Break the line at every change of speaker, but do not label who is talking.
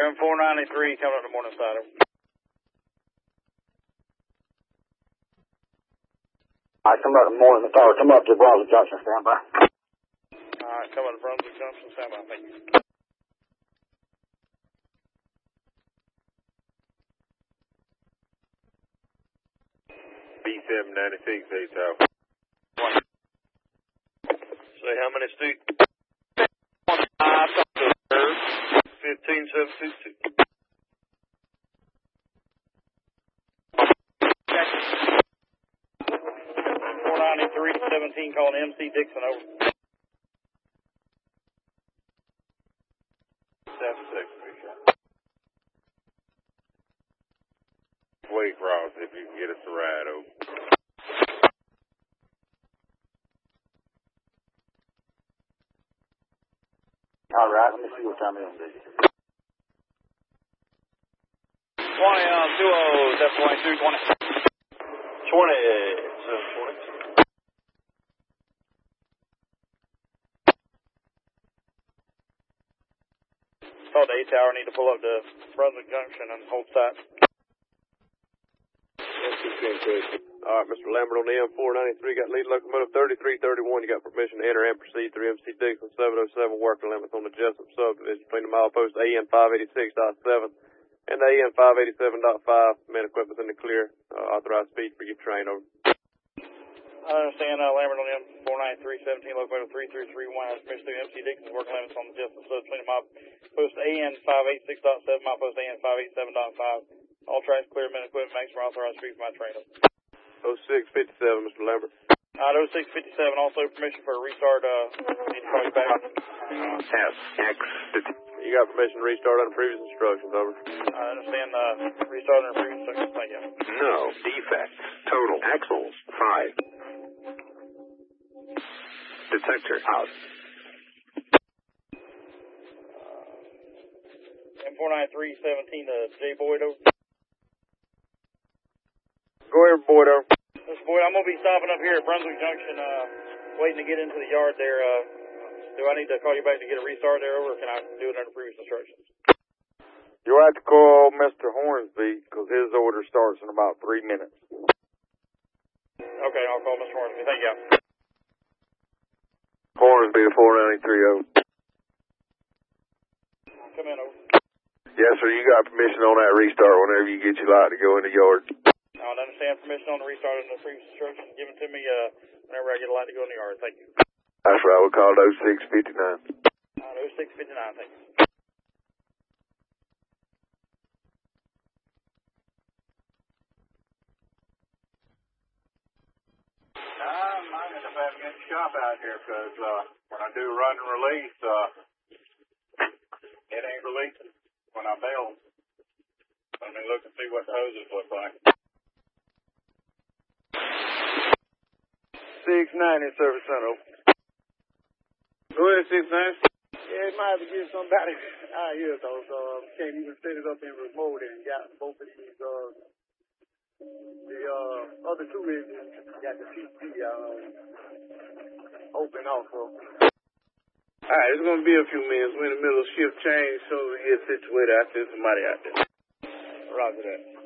M493 coming up to Morningside.
Alright, come up to Morningside, come up to Brunswick Junction, stand by.
Alright, coming to Brunswick Junction, stand by, thank you.
B796, ATOW.
Say how many students? 15722. 493-17 calling MC Dixon over.
76. Waycross, if you can get us a ride over.
Alright, let me see what time it is.
20, 20, that's 22, 20. 20. Call the A-Tower, need to pull up to Brunswick Junction and hold tight.
Alright, Mr. Lambert on the M493, got lead locomotive 3331. You got permission to enter and proceed through MC Dixon 707 working limits on the Jessup subdivision between the milepost AN 586.7 and the AN 587.5. Man, equipment's in the clear. Authorized speed for your train over.
I understand, Lambert on the M493, 17 locomotive 3331 has permission to MC Dixon's working limits on the Jessup sub between the milepost AN 586.7, milepost AN 587.5. All tracks clear, men equipment maximum authorized speed for my train.
0657, Mr. Lambert.
0657, also permission for a restart, need to call you back.
SX. You got permission to restart under previous instructions, over.
I understand, restart under previous instructions, thank you.
No defects. Total axles 5. Detector out.
M493-17 to J. Boyd over.
Go ahead, Boyd, over.
This Boyd, I'm going to be stopping up here at Brunswick Junction, waiting to get into the yard there. Do I need to call you back to get a restart there over, or can I do it under previous instructions?
You'll have to call Mr. Hornsby, because his order starts in about 3 minutes.
Okay, I'll call Mr. Hornsby. Thank you.
Hornsby to 493, over.
Come in, over.
Yes, sir, you got permission on that restart whenever you get your light to go in the yard.
I would understand permission on the restart under the previous instructions given to me whenever I get a light to go in the yard. Thank you.
That's right, we called 0659.
0659, thank you.
I'm minded if I have to get the shop out here, because when I do run and release, it ain't releasing when I bail. Let me look and see what the hoses look like.
690 Service Center. Go ahead, 690.
Yeah, might have to get somebody out here, though, so can't even set it up in remote and got both of these, the other two engines, got the CP open also.
Alright, it's going to be a few minutes. We're in the middle of shift change, so we get situated. I send somebody out there.
Roger that.